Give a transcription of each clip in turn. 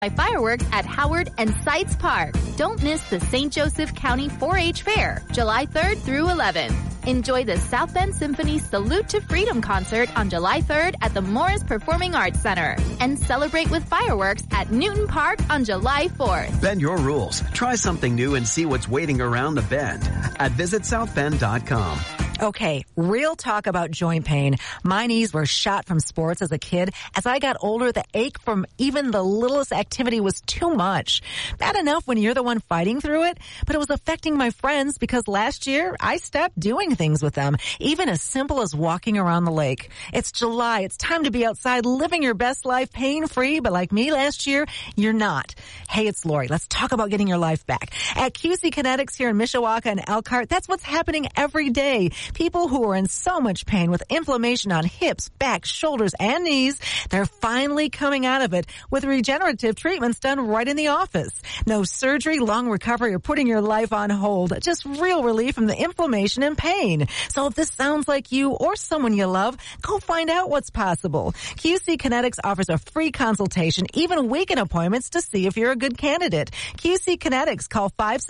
Fireworks at Howard and Sites Park. Don't miss the St. Joseph County 4-H Fair, July 3rd through 11th. Enjoy the South Bend Symphony Salute to Freedom concert on July 3rd at the Morris Performing Arts Center. And celebrate with fireworks at Newton Park on July 4th. Bend your rules. Try something new and see what's waiting around the bend at visitsouthbend.com. Okay, real talk about joint pain. My knees were shot from sports as a kid. As I got older, the ache from even the littlest activity was too much. Bad enough when you're the one fighting through it, but it was affecting my friends because last year I stopped doing things with them, even as simple as walking around the lake. It's July. It's time to be outside living your best life pain-free, but like me last year, you're not. Hey, it's Lori. Let's talk about getting your life back. At QC Kinetics here in Mishawaka and Elkhart, that's what's happening every day. People who are in so much pain with inflammation on hips, back, shoulders, and knees, they're finally coming out of it with regenerative treatments done right in the office. No surgery, long recovery, or putting your life on hold. Just real relief from the inflammation and pain. So if this sounds like you or someone you love, go find out what's possible. QC Kinetics offers a free consultation, even weekend appointments to see if you're a good candidate. QC Kinetics, call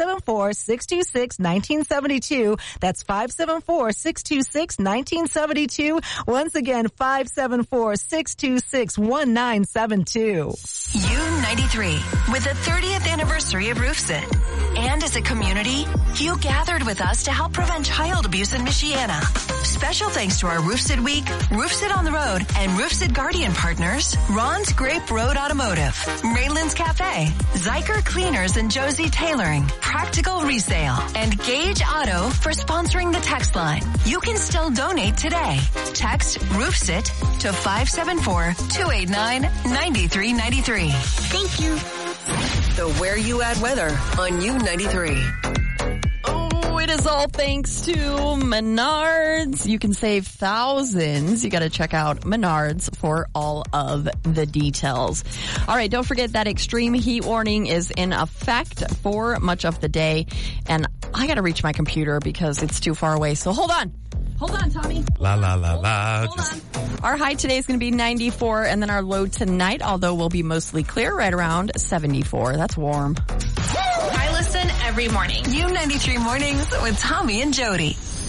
574-626-1972. That's 574-626-1972. Once again, 574-626-1972. U93, with the 30th anniversary of RoofSit. And as a community, you gathered with us to help prevent child abuse in Michiana. Special thanks to our RoofSit Week, RoofSit on the Road, and RoofSit Guardian partners, Ron's Grape Road Automotive, Raylan's Cafe, Zyker Cleaners and Josie Tailoring, Practical Resale, and Gage Auto for sponsoring the text line. You can still donate today. Text RoofSit to 574-289-9393. Thank you. The Where You At weather on U93. Oh, it is all thanks to Menards. You can save thousands. You got to check out Menards for all of the details. All right, don't forget that extreme heat warning is in effect for much of the day. And I got to reach my computer because it's too far away. So hold on. Hold on, Tommy. La, la, la, la. Hold on. Our high today is going to be 94, and then our low tonight, although will be mostly clear, right around 74. That's warm. I listen every morning. U93 Mornings with Tommy and Jody.